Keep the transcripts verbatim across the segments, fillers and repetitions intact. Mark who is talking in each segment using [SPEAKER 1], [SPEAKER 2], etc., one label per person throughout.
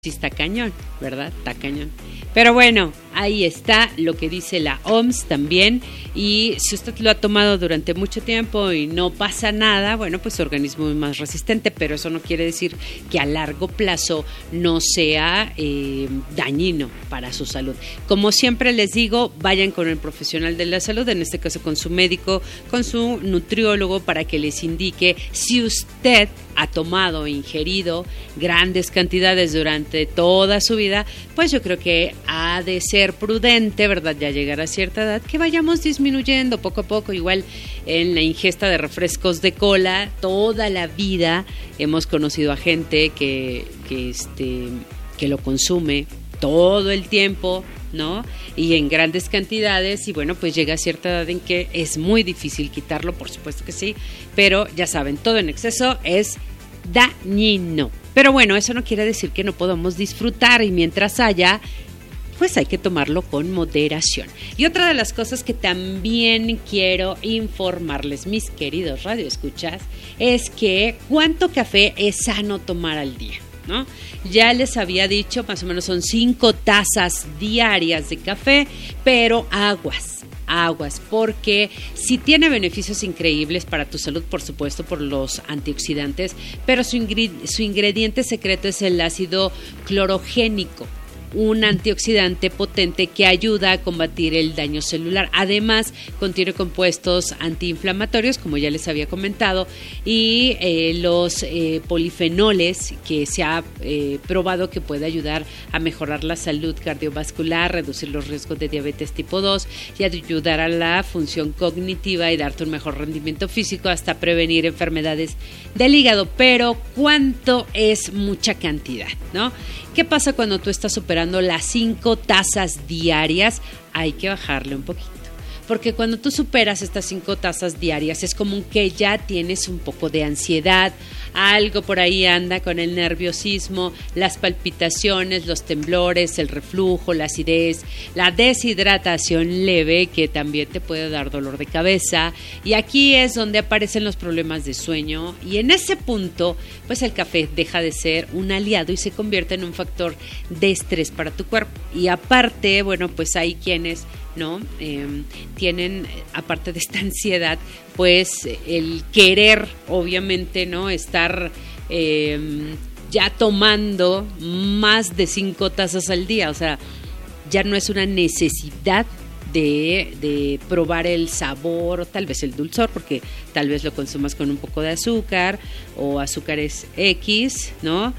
[SPEAKER 1] Sí, está cañón, ¿verdad? Está cañón. Pero bueno, ahí está lo que dice la O M S también. Y si usted lo ha tomado durante mucho tiempo y no pasa nada, bueno, pues su organismo es más resistente, pero eso no quiere decir que a largo plazo no sea eh, dañino para su salud. Como siempre les digo, vayan con el profesional de la salud, en este caso con su médico, con su nutriólogo, para que les indique si usted ha tomado o ingerido grandes cantidades durante toda su vida, pues yo creo que ha de ser prudente, ¿verdad? Ya llegar a cierta edad, que vayamos disminuyendo poco a poco. Igual en la ingesta de refrescos de cola, toda la vida hemos conocido a gente que, que, este, que lo consume todo el tiempo, ¿no? Y en grandes cantidades, y bueno, pues llega a cierta edad en que es muy difícil quitarlo, por supuesto que sí, pero ya saben, todo en exceso es dañino. Pero bueno, eso no quiere decir que no podamos disfrutar, y mientras haya, pues hay que tomarlo con moderación. Y otra de las cosas que también quiero informarles, mis queridos radioescuchas, es que cuánto café es sano tomar al día, ¿no? Ya les había dicho, más o menos son cinco tazas diarias de café, pero aguas, aguas, porque sí tiene beneficios increíbles para tu salud, por supuesto, por los antioxidantes, pero su, ingre- su ingrediente secreto es el ácido clorogénico, un antioxidante potente que ayuda a combatir el daño celular. Además, contiene compuestos antiinflamatorios, como ya les había comentado, y eh, los eh, polifenoles, que se ha eh, probado que puede ayudar a mejorar la salud cardiovascular, reducir los riesgos de diabetes tipo dos y ayudar a la función cognitiva y darte un mejor rendimiento físico, hasta prevenir enfermedades del hígado. Pero ¿cuánto es mucha cantidad, no? ¿Qué pasa cuando tú estás superando las cinco tazas diarias? Hay que bajarle un poquito, porque cuando tú superas estas cinco tazas diarias es como que ya tienes un poco de ansiedad, algo por ahí anda con el nerviosismo, las palpitaciones, los temblores, el reflujo, la acidez, la deshidratación leve, que también te puede dar dolor de cabeza, y aquí es donde aparecen los problemas de sueño, y en ese punto pues el café deja de ser un aliado y se convierte en un factor de estrés para tu cuerpo. Y aparte, bueno, pues hay quienes ¿no? Eh, tienen, aparte de esta ansiedad, pues el querer, obviamente, ¿no? Estar eh, ya tomando más de cinco tazas al día. O sea, ya no es una necesidad de, de probar el sabor, o tal vez el dulzor, porque tal vez lo consumas con un poco de azúcar o azúcares X, ¿no?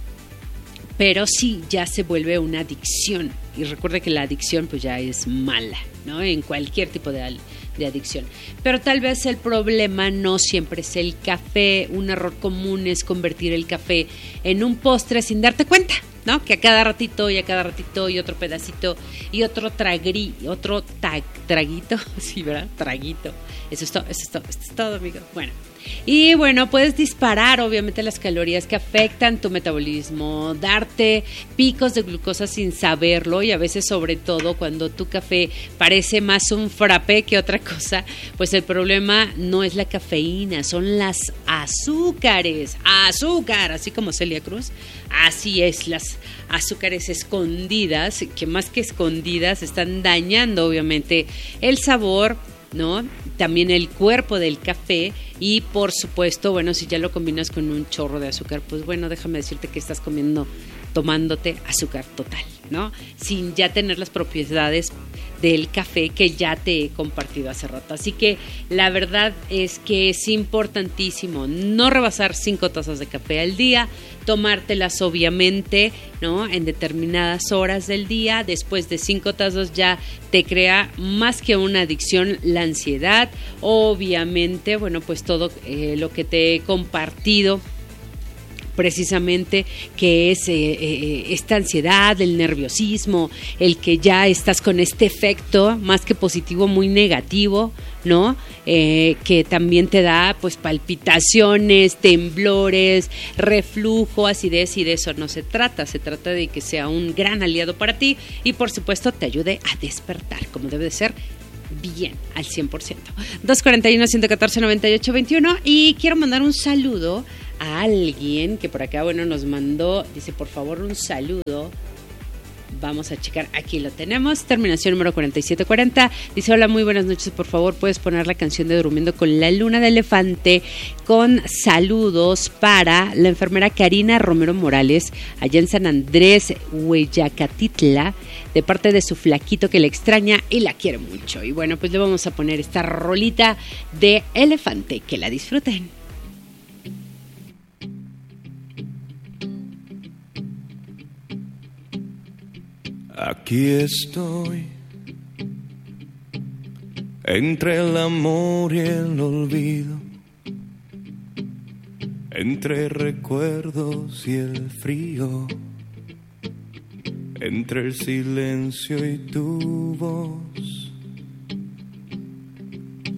[SPEAKER 1] Pero sí, ya se vuelve una adicción. Y recuerde que la adicción pues ya es mala, ¿no? En cualquier tipo de, de adicción. Pero tal vez el problema no siempre es el café. Un error común es convertir el café en un postre sin darte cuenta, ¿no? Que a cada ratito y a cada ratito y otro pedacito y otro tragri, otro tag, traguito, sí, ¿verdad? Traguito. Eso es todo, eso es todo, esto es todo, amigo. Bueno. Y bueno, puedes disparar obviamente las calorías que afectan tu metabolismo, darte picos de glucosa sin saberlo, y a veces, sobre todo cuando tu café parece más un frappé que otra cosa, pues el problema no es la cafeína, son las azúcares, azúcar, así como Celia Cruz, así es, las azúcares escondidas, que más que escondidas están dañando obviamente el sabor, ¿no? También el cuerpo del café, y por supuesto, bueno, si ya lo combinas con un chorro de azúcar, pues bueno, déjame decirte que estás comiendo, tomándote azúcar total, ¿no? Sin ya tener las propiedades del café que ya te he compartido hace rato. Así que la verdad es que es importantísimo no rebasar cinco tazas de café al día, tomártelas obviamente, ¿no? En determinadas horas del día. Después de cinco tazas ya te crea más que una adicción la ansiedad. Obviamente, bueno, pues todo eh, lo que te he compartido precisamente, que es eh, eh, esta ansiedad, el nerviosismo, el que ya estás con este efecto más que positivo, muy negativo, ¿no? Eh, que también te da pues palpitaciones, temblores, reflujo, acidez, y de eso no se trata. Se trata de que sea un gran aliado para ti y por supuesto te ayude a despertar como debe de ser, bien, al cien por ciento. dos cuarenta y uno, ciento catorce, noventa y ocho veintiuno, y quiero mandar un saludo a alguien que por acá, bueno, nos mandó, dice, por favor, un saludo. Vamos a checar, aquí lo tenemos, terminación número cuarenta y siete cuarenta. Dice, hola, muy buenas noches, por favor, puedes poner la canción de Durmiendo con la Luna de Elefante, con saludos para la enfermera Karina Romero Morales, allá en San Andrés, Hueyacatitla, de parte de su flaquito que le extraña y la quiere mucho. Y bueno, pues le vamos a poner esta rolita de Elefante, que la disfruten.
[SPEAKER 2] Aquí estoy, entre el amor y el olvido, entre recuerdos y el frío, entre el silencio y tu voz.